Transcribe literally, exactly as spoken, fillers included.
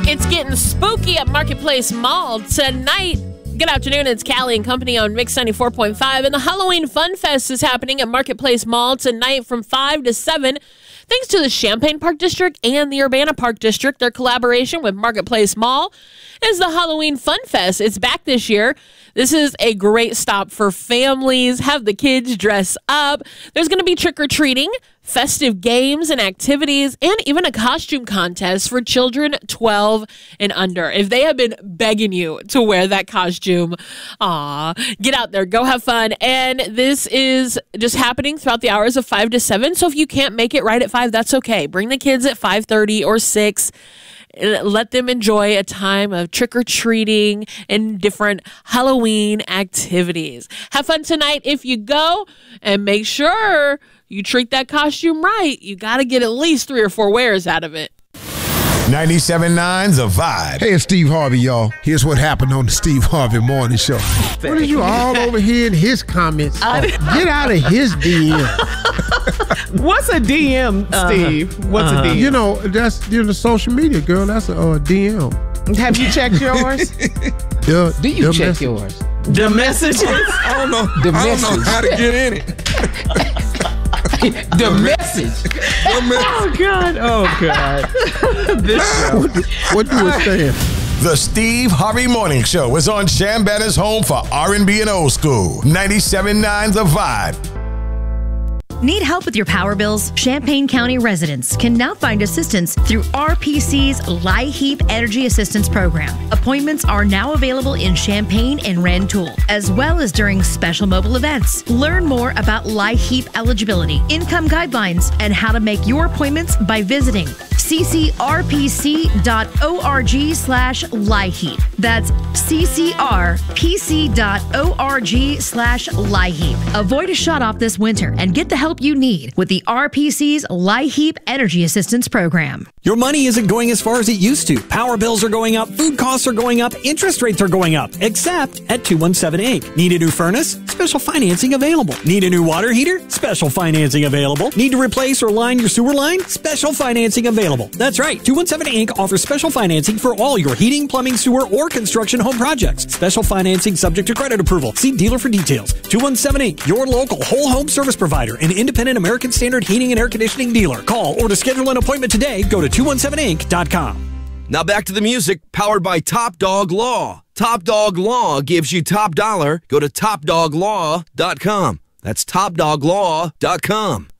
It's getting spooky at Marketplace Mall tonight. Good afternoon, it's Callie and Company on Mix ninety-four point five, and the Halloween Fun Fest is happening at Marketplace Mall tonight from five to seven. Thanks to the Champaign Park District and the Urbana Park District, their collaboration with Marketplace Mall is the Halloween Fun Fest. It's back this year. This is a great stop for families. Have the kids dress up. There's going to be trick-or-treating, festive games and activities, and even a costume contest for children twelve and under. If they have been begging you to wear that costume, aw, get out there, go have fun. And this is just happening throughout the hours of five to seven. So if you can't make it right at five, that's okay. Bring the kids at five thirty or six. Let them enjoy a time of trick-or-treating and different Halloween activities. Have fun tonight if you go, and make sure you treat that costume right. You got to get at least three or four wears out of it. ninety-seven point nine's A Vibe. Hey, it's Steve Harvey, y'all. Here's what happened on the Steve Harvey Morning Show. What are you all over here in his comments? Oh, get out of his D M. What's a D M, Steve? Uh-huh. What's uh-huh. a D M? You know, that's you know, social media, girl. That's a uh, D M. Have you checked yours? the, Do you the check message. yours? The messages? I don't know. The I message. don't know how to get in it. The message. The message. Oh, God. Oh, God. This show. What, do- what you were saying? The Steve Harvey Morning Show is on Shambana's home for R and B and old school. ninety-seven point nine's A Vibe. Need help with your power bills? Champaign County residents can now find assistance through R P C's LIHEAP Energy Assistance Program. Appointments are now available in Champaign and Rantoul, as well as during special mobile events. Learn more about LIHEAP eligibility, income guidelines, and how to make your appointments by visiting c c r p c dot org slash LIHEAP. That's c c r p c dot org slash LIHEAP. Avoid a shutoff this winter and get the help you need with the R P C's LIHEAP Energy Assistance Program. Your money isn't going as far as it used to. Power bills are going up, food costs are going up, interest rates are going up, except at two one seven Incorporated. Need a new furnace? Special financing available. Need a new water heater? Special financing available. Need to replace or line your sewer line? Special financing available. That's right. two one seven Incorporated offers special financing for all your heating, plumbing, sewer, or construction home projects. Special financing subject to credit approval. See dealer for details. two one seven Incorporated, your local whole home service provider and independent American Standard heating and air conditioning dealer. Call or to schedule an appointment today, go to two one seven inc dot com. Now back to the music, powered by Top Dog Law. Top Dog Law gives you top dollar. Go to top dog law dot com. That's top dog law dot com.